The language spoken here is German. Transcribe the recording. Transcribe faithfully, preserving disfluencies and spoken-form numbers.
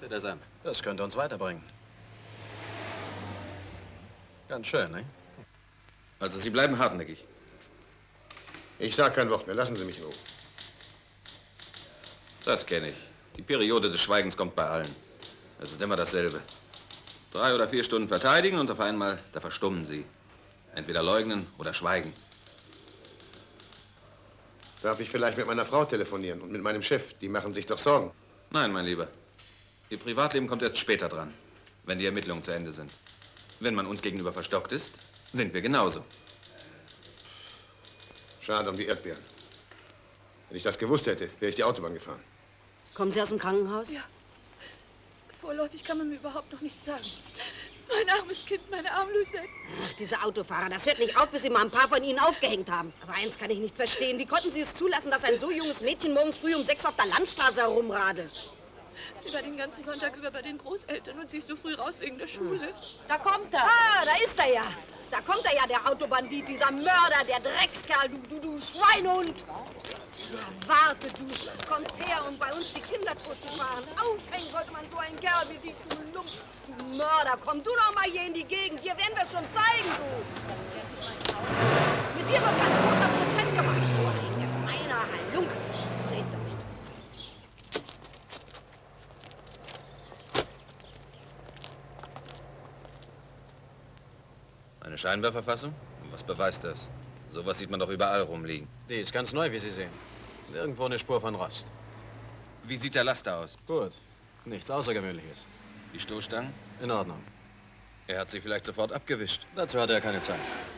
Bitte sehr. Das könnte uns weiterbringen. Ganz schön, ne? Also, Sie bleiben hartnäckig. Ich sag kein Wort mehr. Lassen Sie mich in Ruhe. Das kenne ich. Die Periode des Schweigens kommt bei allen. Es ist immer dasselbe. Drei oder vier Stunden verteidigen und auf einmal, da verstummen Sie. Entweder leugnen oder schweigen. Darf ich vielleicht mit meiner Frau telefonieren und mit meinem Chef? Die machen sich doch Sorgen. Nein, mein Lieber. Ihr Privatleben kommt erst später dran, wenn die Ermittlungen zu Ende sind. Wenn man uns gegenüber verstockt ist, sind wir genauso. Schade um die Erdbeeren. Wenn ich das gewusst hätte, wäre ich die Autobahn gefahren. Kommen Sie aus dem Krankenhaus? Ja. Vorläufig kann man mir überhaupt noch nichts sagen. Mein armes Kind, meine arme Lucette. Ach, diese Autofahrer, das hört nicht auf, bis Sie mal ein paar von ihnen aufgehängt haben. Aber eins kann ich nicht verstehen. Wie konnten Sie es zulassen, dass ein so junges Mädchen morgens früh um sechs auf der Landstraße herumradelt? Sie war den ganzen Sonntag über bei den Großeltern und sie ist so früh raus wegen der Schule. Da kommt er. Ah, da ist er ja. Da kommt er ja, der Autobandit, dieser Mörder, der Dreckskerl, du, du, du Schweinhund. Ja, warte, du kommst her, um bei uns die Kinder totzufahren. Aufhängen sollte man so einen Kerl wie dich, du Lump. Du Mörder, komm du doch mal hier in die Gegend. Hier werden wir es schon zeigen, du. Mit dir wird ganz kurzer Prozess gemacht. So ein gemeiner Halunke. Seht euch das an. Eine Scheinwerferfassung? Was beweist das? Sowas sieht man doch überall rumliegen. Die ist ganz neu, wie Sie sehen. Nirgendwo eine Spur von Rost. Wie sieht der Laster aus? Gut. Nichts Außergewöhnliches. Die Stoßstangen? In Ordnung. Er hat sie vielleicht sofort abgewischt. Dazu hat er keine Zeit.